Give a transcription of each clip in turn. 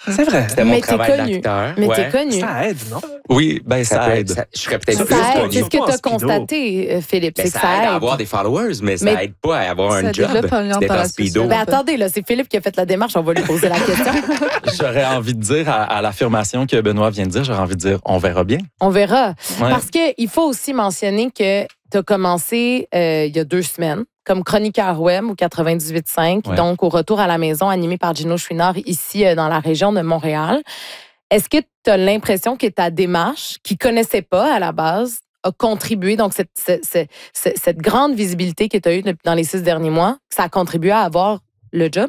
C'est vrai. C'était mon Mais t'es travail connu. d'acteur. Mais Ouais. t'es connu. Ça aide, non? Oui, ben Ça ça peut aide. être- je serais peut-être Ça plus aide. connu. C'est ce que Pas tu as en speedo. constaté, Philippe. Mais C'est que ça aide à ça avoir aide. des followers, mais ça Mais- aide pas à avoir Ça un job. développe un lien C'était par en la speedo. société. Ben attendez, là, c'est Philippe qui a fait la démarche. On va lui poser la question. J'aurais envie de dire à l'affirmation que Benoît vient de dire, j'aurais envie de dire, on verra bien. On verra. Ouais. Parce qu'il faut aussi mentionner que tu as commencé il y a 2 semaines comme chroniqueur web au 98.5, Ouais. donc au retour à la maison animé par Gino Chouinard ici dans la région de Montréal. Est-ce que tu as l'impression que ta démarche, qui ne connaissait pas à la base, a contribué, donc cette grande visibilité que tu as eue dans les 6 derniers mois, ça a contribué à avoir le job?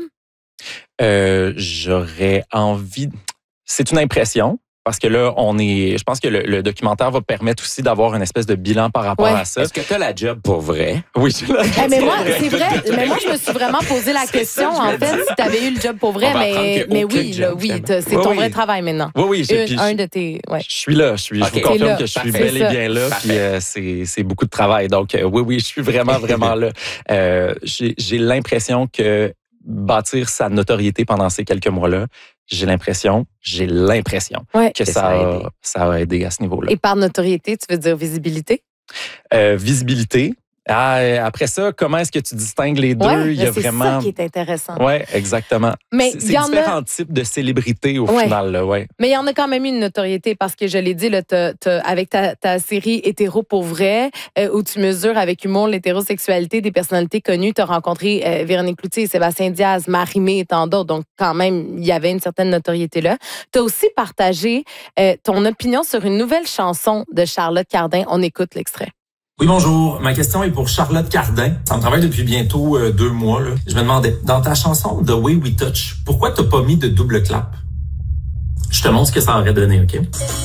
J'aurais envie. C'est une impression. Parce que là, je pense que le documentaire va permettre aussi d'avoir une espèce de bilan par rapport Ouais. à ça. Est-ce que tu as la job pour vrai? Oui, je l'ai. Mais moi, c'est vrai. Mais moi, je me suis vraiment posé la question, en fait, si tu avais eu le job pour vrai. On va apprendre qu'il y a Mais aucun oui, là, job, oui, finalement. c'est Oui, ton oui. vrai travail maintenant. Oui, puis Un de tes. Ouais. je suis là. Je Ok. vous T'es confirme là. que je suis Parfait. bel C'est et ça. bien là. Parfait. Puis c'est beaucoup de travail. Donc oui, je suis vraiment, vraiment là. J'ai l'impression que bâtir sa notoriété pendant ces quelques mois-là, j'ai l'impression Ouais. que Que ça a aidé. ça a aidé à ce niveau-là. Et par notoriété, tu veux dire visibilité? Visibilité. Après ça, comment est-ce que tu distingues les deux? Ouais, Il y a c'est vraiment. ça qui est intéressant. Oui, exactement. Mais C'est il y en a. différents types de célébrités au Ouais. final. Là, ouais. Mais il y en a quand même une notoriété parce que je l'ai dit, là, avec ta série Hétéro pour vrai, où tu mesures avec humour l'hétérosexualité des personnalités connues. Tu as rencontré Véronique Cloutier, Sébastien Diaz, Marie-Mé et tant d'autres. Donc, quand même, il y avait une certaine notoriété là. Tu as aussi partagé ton opinion sur une nouvelle chanson de Charlotte Cardin. On écoute l'extrait. Oui, bonjour. Ma question est pour Charlotte Cardin. Ça me travaille depuis bientôt 2 mois. Là. Je me demandais, dans ta chanson The Way We Touch, pourquoi t'as pas mis de double clap? Je te montre ce que ça aurait donné, OK?